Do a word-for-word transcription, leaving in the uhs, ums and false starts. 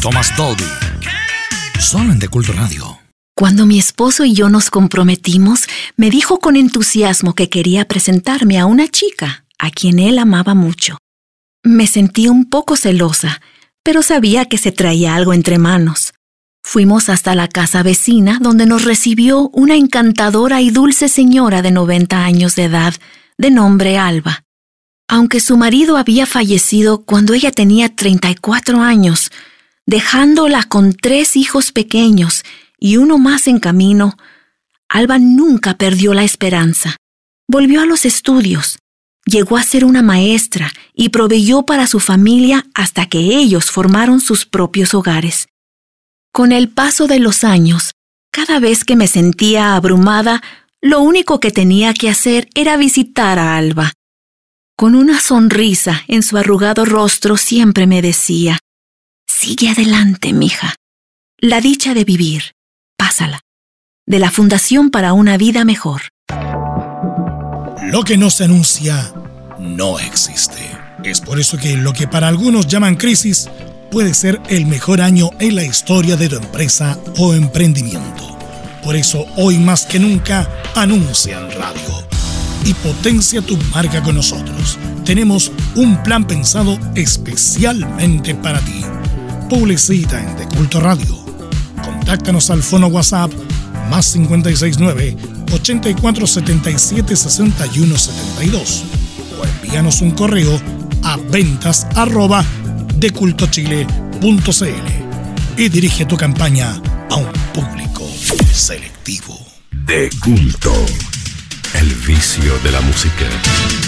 Thomas Dolby. Solo en De Culto Radio. Cuando mi esposo y yo nos comprometimos, me dijo con entusiasmo que quería presentarme a una chica a quien él amaba mucho. Me sentí un poco celosa, pero sabía que se traía algo entre manos. Fuimos hasta la casa vecina, donde nos recibió una encantadora y dulce señora de noventa años de edad, de nombre Alba. Aunque su marido había fallecido cuando ella tenía treinta y cuatro años, dejándola con tres hijos pequeños y uno más en camino, Alba nunca perdió la esperanza. Volvió a los estudios, llegó a ser una maestra y proveyó para su familia hasta que ellos formaron sus propios hogares. Con el paso de los años, cada vez que me sentía abrumada, lo único que tenía que hacer era visitar a Alba. Con una sonrisa en su arrugado rostro siempre me decía: «Sigue adelante, mija. La dicha de vivir, pásala». De la Fundación para una Vida Mejor. Lo que no se anuncia no existe. Es por eso que lo que para algunos llaman crisis puede ser el mejor año en la historia de tu empresa o emprendimiento. Por eso, hoy más que nunca, anuncia en radio y potencia tu marca con nosotros. Tenemos un plan pensado especialmente para ti. Publicita en De Culto Radio. Contáctanos al fono WhatsApp más cinco seis nueve, ochenta y cuatro setenta y siete, sesenta y uno setenta y dos o envíanos un correo a ventas arroba decultochile punto cl y dirige tu campaña a un público selectivo. De Culto, el vicio de la música.